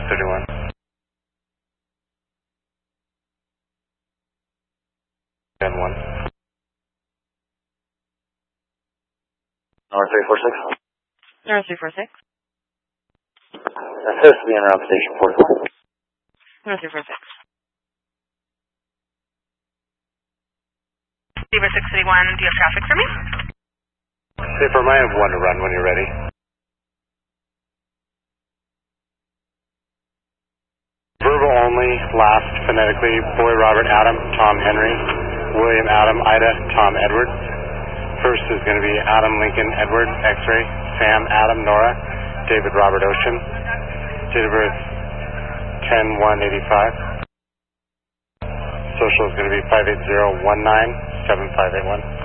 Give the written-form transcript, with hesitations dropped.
631. And 1. North 346. North 346. Assist the en route station 44. North 346. Zebra 631, do you have traffic for me? Safer, I have 1 to run when you're ready. Verbal only, last phonetically, Boy Robert Adam, Tom Henry, William Adam Ida, Tom Edward. First is going to be Adam Lincoln Edward, X-ray, Sam Adam Nora, David Robert Ocean. Date of birth 10/1/85. Social is going to be 580197581.